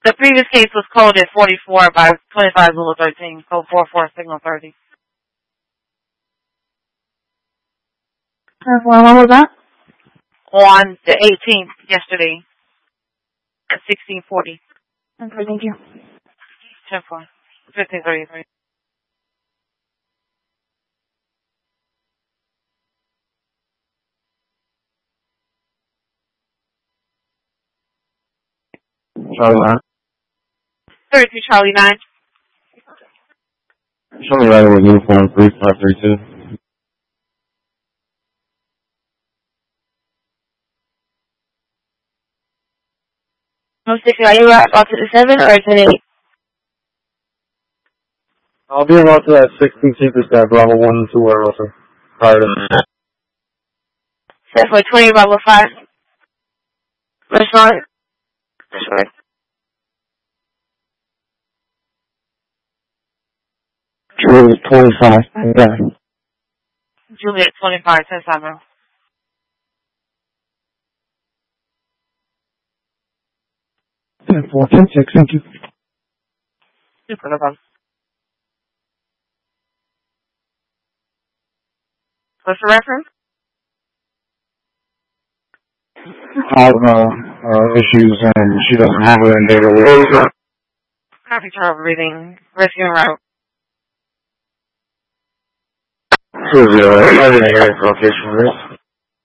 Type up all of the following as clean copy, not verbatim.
The previous case was coded 44 by 25 Zulu 13, code 44 signal 30. When was that? On the 18th, yesterday, at 1640. Okay, thank you. 10-4, 1533. Charlie 9. 32 Charlie 9. Show me right with uniform 3532. No, 6, are you about to the 7 or to the 8? I'll be about to that 16th at Bravo 1 and 2 or also prior to that. Set for 20 Bravo 5. Respond. Respond. Juliet 25. Yeah. Juliet 25, 10-7. Ten 4, 10 6, thank you. Super, no problem. What's the reference? Have issues and she doesn't have it in data. Copy trouble reading. Rescue and route. 2-0, everything here is location for this.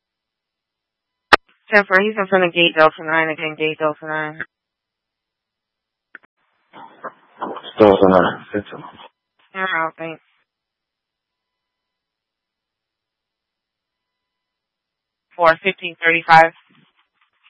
10-4, he's in front of gate Delta 9 again, gate Delta 9. Still in there. And route, thanks. 4, 1535.